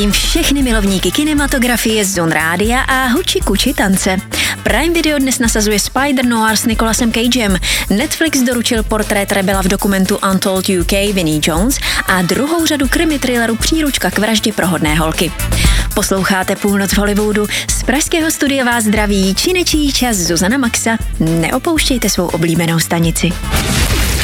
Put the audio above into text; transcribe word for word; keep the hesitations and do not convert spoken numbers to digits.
Všechny milovníky kinematografie z Zone Rádia a huči kuči tance. Prime Video dnes nasazuje Spider Noir s Nicolasem Cagem, Netflix doručil portrét rebela v dokumentu Untold U K Vinnie Jones a druhou řadu krimi thrilleru Příručka k vraždě pro hodné holky. Posloucháte Půlnoc v Hollywoodu, z pražského studia vás zdraví činečí čas Zuzana Maxa. Neopouštějte svou oblíbenou stanici.